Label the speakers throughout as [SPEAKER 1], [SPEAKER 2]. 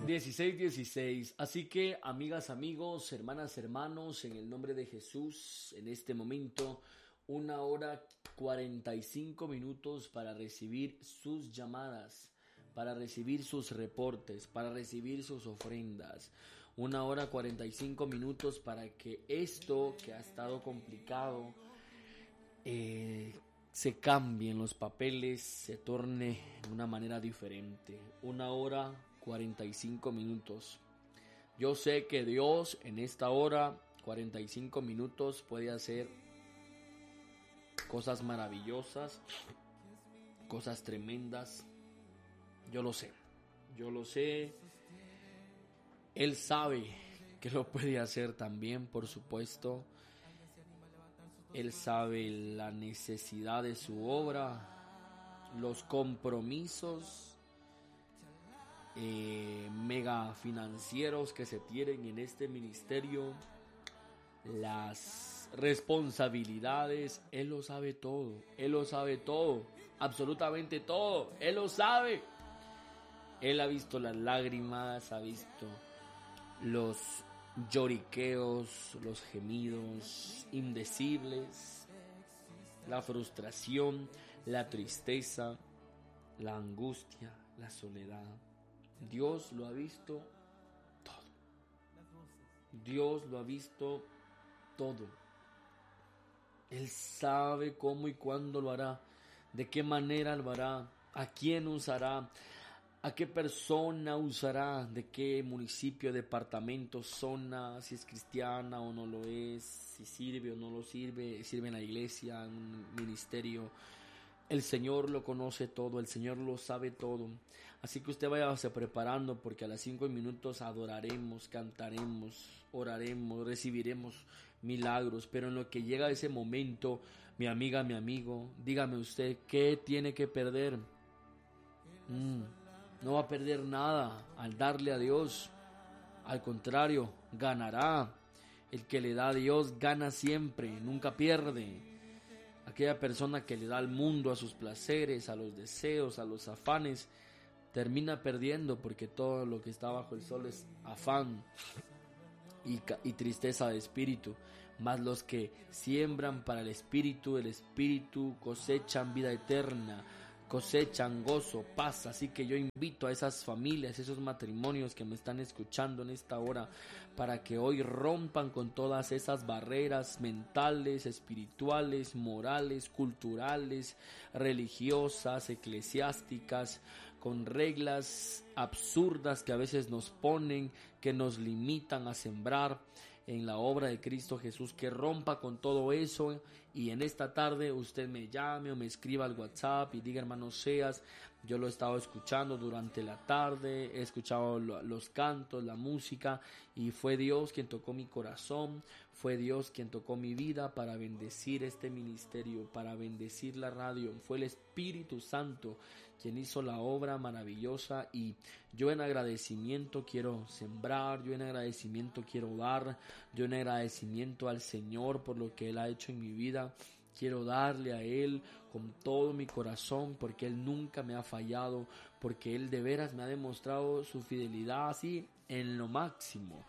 [SPEAKER 1] 16:16. Así que, amigas, amigos, hermanas, hermanos, en el nombre de Jesús, en este momento, 1 hora 45 minutos para recibir sus llamadas, para recibir sus reportes, para recibir sus ofrendas. 1 hora 45 minutos para que esto que ha estado complicado se cambien los papeles, se torne de una manera diferente. 1 hora 45 minutos. Yo sé que Dios en esta hora 45 minutos puede hacer cosas maravillosas, cosas tremendas. Yo lo sé. Él sabe que lo puede hacer también, por supuesto. Él sabe la necesidad de su obra, los compromisos mega financieros que se tienen en este ministerio, las responsabilidades. Él lo sabe todo, absolutamente todo. Él lo sabe. Él ha visto las lágrimas, ha visto los lloriqueos, los gemidos indecibles, la frustración, la tristeza, la angustia, la soledad. Dios lo ha visto todo. Dios lo ha visto todo. Él sabe cómo y cuándo lo hará, de qué manera lo hará, a quién usará, a qué persona usará, de qué municipio, departamento, zona, si es cristiana o no lo es, si sirve o no lo sirve, sirve en la iglesia, en un ministerio. El Señor lo conoce todo, el Señor lo sabe todo. Así que usted váyase preparando, porque a las 5 minutos adoraremos, cantaremos, oraremos, recibiremos milagros. Pero en lo que llega ese momento, mi amiga, mi amigo, dígame usted, ¿qué tiene que perder? No va a perder nada al darle a Dios. Al contrario, ganará. El que le da a Dios gana siempre, nunca pierde. Aquella persona que le da al mundo, a sus placeres, a los deseos, a los afanes, termina perdiendo, porque todo lo que está bajo el sol es afán y tristeza de espíritu. Mas los que siembran para el espíritu cosechan vida eterna, cosechan gozo, paz. Así que yo invito a esas familias, esos matrimonios que me están escuchando en esta hora, para que hoy rompan con todas esas barreras mentales, espirituales, morales, culturales, religiosas, eclesiásticas, con reglas absurdas que a veces nos ponen, que nos limitan a sembrar en la obra de Cristo Jesús. Que rompa con todo eso, y en esta tarde usted me llame o me escriba al WhatsApp y diga: hermano Seas, yo lo he estado escuchando durante la tarde, he escuchado los cantos, la música, y fue Dios quien tocó mi corazón, fue Dios quien tocó mi vida para bendecir este ministerio, para bendecir la radio. Fue el Espíritu Santo quien hizo la obra maravillosa, y yo en agradecimiento quiero sembrar, yo en agradecimiento quiero dar, yo en agradecimiento al Señor por lo que Él ha hecho en mi vida. Quiero darle a Él con todo mi corazón, porque Él nunca me ha fallado, porque Él de veras me ha demostrado su fidelidad así en lo máximo.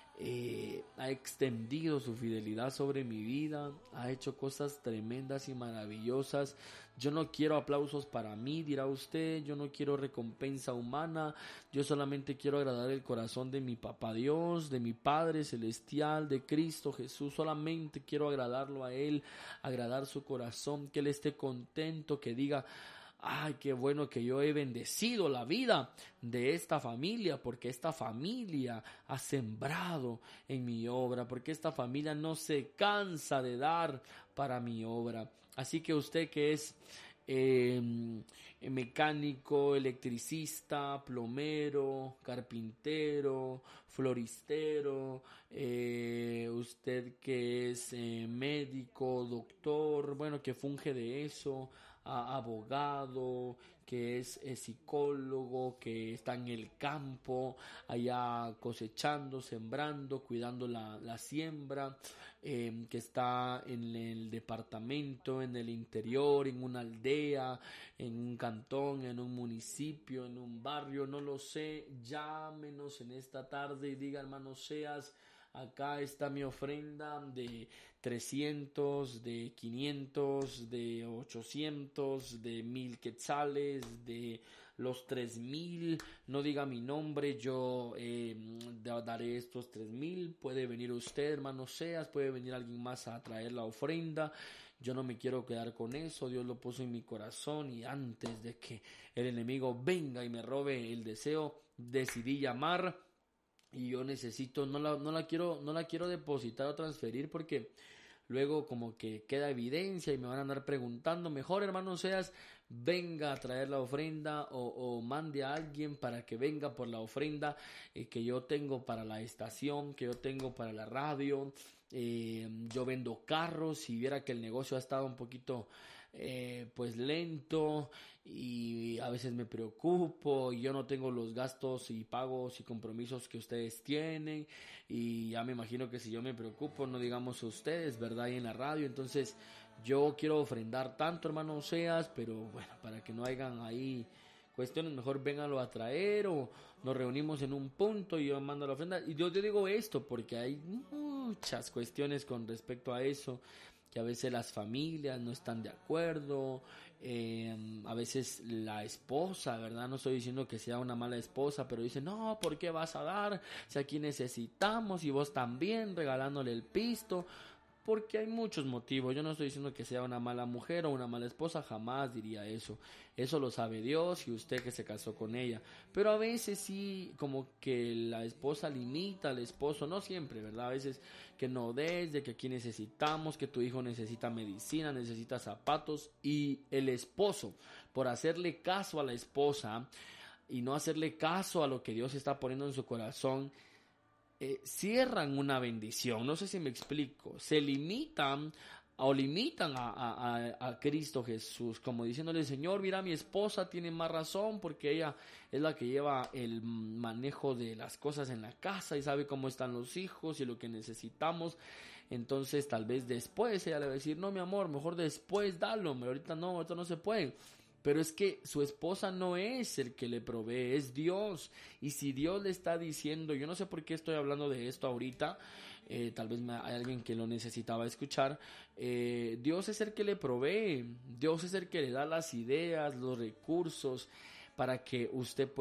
[SPEAKER 1] Ha extendido su fidelidad sobre mi vida, ha hecho cosas tremendas y maravillosas. Yo no quiero aplausos para mí, dirá usted, yo no quiero recompensa humana, yo solamente quiero agradar el corazón de mi papá Dios, de mi Padre Celestial, de Cristo Jesús. Solamente quiero agradarlo a Él, agradar su corazón, que Él esté contento, que diga: ay, qué bueno que yo he bendecido la vida de esta familia, porque esta familia ha sembrado en mi obra, porque esta familia no se cansa de dar para mi obra. Así que usted que es mecánico, electricista, plomero, carpintero, floristero, usted que es médico, doctor, bueno, que funge de eso, abogado, que es psicólogo, que está en el campo, allá cosechando, sembrando, cuidando la siembra, que está en el departamento, en el interior, en una aldea, en un cantón, en un municipio, en un barrio, no lo sé. Llámenos en esta tarde y diga: hermano Seas, acá está mi ofrenda de 300, de 500, de 800, de 1000 quetzales, de los 3000. No diga mi nombre, yo daré estos 3000. Puede venir usted, hermano Seas, puede venir alguien más a traer la ofrenda. Yo no me quiero quedar con eso. Dios lo puso en mi corazón, y antes de que el enemigo venga y me robe el deseo, decidí llamar. Y yo necesito, no la quiero depositar o transferir, porque luego como que queda evidencia y me van a andar preguntando. Mejor, hermano Seas, venga a traer la ofrenda, o mande a alguien para que venga por la ofrenda que yo tengo para la estación, que yo tengo para la radio. Yo vendo carros. Si viera que el negocio ha estado un poquito pues lento, y a veces me preocupo, y yo no tengo los gastos y pagos y compromisos que ustedes tienen, y ya me imagino que si yo me preocupo, no digamos ustedes, ¿verdad? Y en la radio. Entonces yo quiero ofrendar tanto, hermano Seas, pero bueno, para que no hayan ahí cuestiones, mejor vénganlo a traer, o nos reunimos en un punto y yo mando la ofrenda. Y yo te digo esto porque hay muchas cuestiones con respecto a eso, que a veces las familias no están de acuerdo. A veces la esposa, ¿verdad? No estoy diciendo que sea una mala esposa, pero dice: no, ¿por qué vas a dar? Si aquí necesitamos, y vos también regalándole el pisto. Porque hay muchos motivos. Yo no estoy diciendo que sea una mala mujer o una mala esposa, jamás diría eso. Eso lo sabe Dios y usted que se casó con ella. Pero a veces sí, como que la esposa limita al esposo, no siempre, ¿verdad? A veces que no des, de que aquí necesitamos, que tu hijo necesita medicina, necesita zapatos, y el esposo, por hacerle caso a la esposa y no hacerle caso a lo que Dios está poniendo en su corazón, cierran una bendición. No sé si me explico. Se limitan a Cristo Jesús, como diciéndole: Señor, mira, mi esposa tiene más razón, porque ella es la que lleva el manejo de las cosas en la casa y sabe cómo están los hijos y lo que necesitamos. Entonces tal vez después ella le va a decir: no, mi amor, mejor después dalo, ahorita no, esto no se puede. Pero es que su esposa no es el que le provee, es Dios. Y si Dios le está diciendo, yo no sé por qué estoy hablando de esto ahorita, tal vez hay alguien que lo necesitaba escuchar. Dios es el que le provee, Dios es el que le da las ideas, los recursos para que usted pueda